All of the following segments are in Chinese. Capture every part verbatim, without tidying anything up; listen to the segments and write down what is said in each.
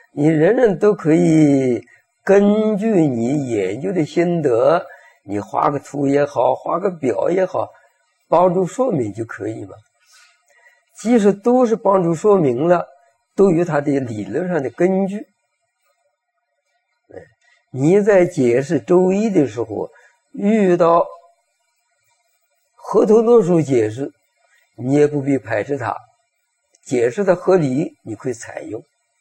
你人人都可以根据你研究的心得，你画个图也好，画个表也好，帮助说明就可以嘛。即使都是帮助说明了，都有它的理论上的根据。你在解释周易的时候，遇到河图洛书解释，你也不必排斥它，解释的合理，你可以采用。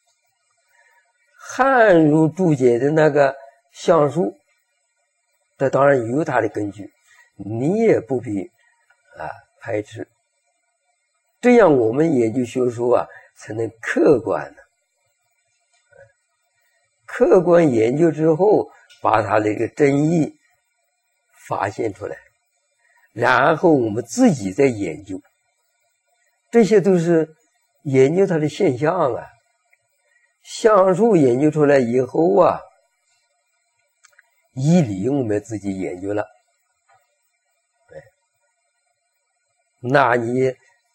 汉儒注解的那个象数，这当然有它的根据，你也不必啊排斥。这样我们研究学术啊，才能客观的。客观研究之后，把它的一个真意发现出来，然后我们自己再研究，这些都是研究它的现象啊。象数研究出来以后啊，义理我们自己研究了，那你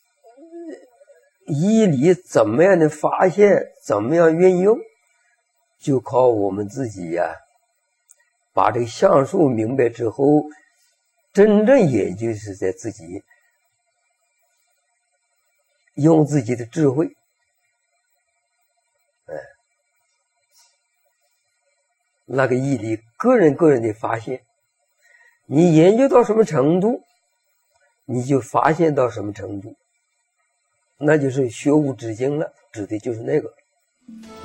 义理怎么样的发现，怎么样运用，就靠我们自己呀、啊，把这个象数明白之后，真正研究是在自己用自己的智慧，哎，那个义理个人个人的发现，你研究到什么程度，你就发现到什么程度，那就是学无止境了，指的就是那个。